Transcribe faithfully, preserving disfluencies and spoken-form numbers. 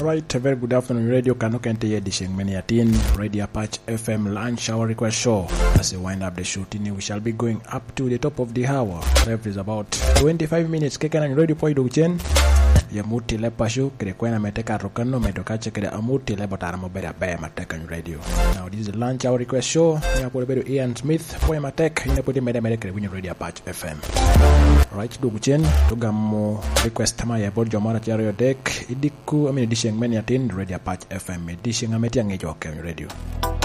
right, a very good afternoon, Radio Kanokente edition. Many atin Radio Apache F M lunch hour request show. As we wind up the shooting, we shall be going up to the top of the hour. Ref is about twenty-five minutes. Kekan Radio Poi Duchen. Ya muti le pashu kire kwena meteka rokano metokache kire amuti le botara mobere abe mateka radio. Now this is the lunch hour request show. Ya pole bedo Ian Smith for matek ina podi mede mede kire winyo Radio Apache F M. Right duguchen tugamo request tama ya board jomara charo deck idiku amini disheng meni atin Radio Apache F M disheng ameti angejo radio.